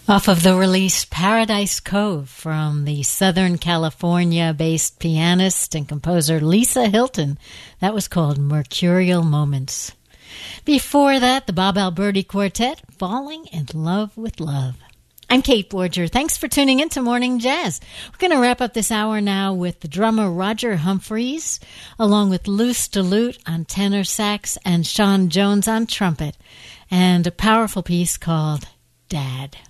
Off of the release Paradise Cove from the Southern California-based pianist and composer Lisa Hilton. That was called Mercurial Moments. Before that, the Bob Alberti Quartet, Falling in Love with Love. I'm Kate Borger. Thanks for tuning in to Morning Jazz. We're going to wrap up this hour now with the drummer Roger Humphreys, along with Luce DeLute on tenor sax and Sean Jones on trumpet, and a powerful piece called Dad.